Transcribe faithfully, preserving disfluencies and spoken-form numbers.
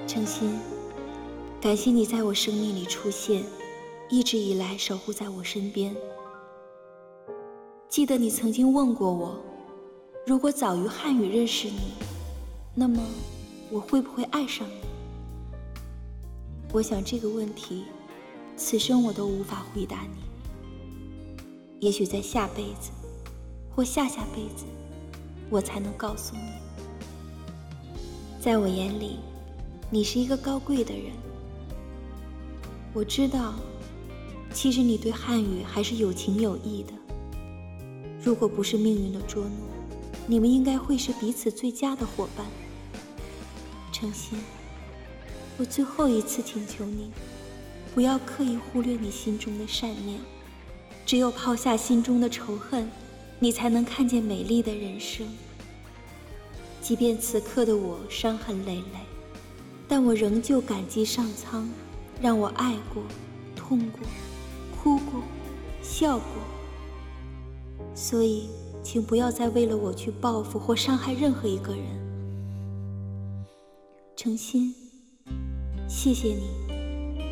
诚心，感谢你在我生命里出现，一直以来守护在我身边。记得你曾经问过我，如果早于汉语认识你，那么我会不会爱上你？我想这个问题，此生我都无法回答你。也许在下辈子，或下下辈子，我才能告诉你。在我眼里，你是一个高贵的人。我知道，其实你对汉语还是有情有义的。如果不是命运的捉弄，你们应该会是彼此最佳的伙伴。诚心，我最后一次请求你，不要刻意忽略你心中的善念。只有抛下心中的仇恨，你才能看见美丽的人生。即便此刻的我伤痕累累，但我仍旧感激上苍，让我爱过、痛过、哭过、笑过。所以，请不要再为了我去报复或伤害任何一个人。诚心，谢谢你。